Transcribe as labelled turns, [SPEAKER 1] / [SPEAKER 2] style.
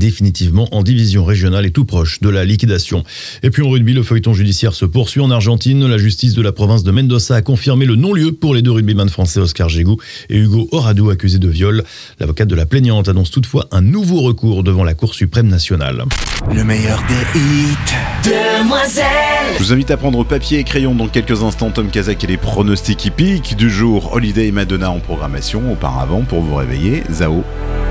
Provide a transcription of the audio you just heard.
[SPEAKER 1] définitivement en division régionale et tout proche de la liquidation. Et puis en rugby, le feuilleton judiciaire se poursuit en Argentine. La justice de la province de Mendoza a confirmé le non-lieu pour les deux rugbyman français Oscar Gégou et Hugo Oradou accusés de viol. L'avocate de la plaignante annonce toutefois un nouveau recours devant la Cour suprême nationale.
[SPEAKER 2] Le meilleur des hits.
[SPEAKER 3] Demoiselle.
[SPEAKER 2] Je vous invite à prendre papier et crayon dans quelques instants. Tom Kazak et les pronostics hippiques du jour. Holiday et Madonna en programmation. Auparavant, pour vous réveiller, Zao.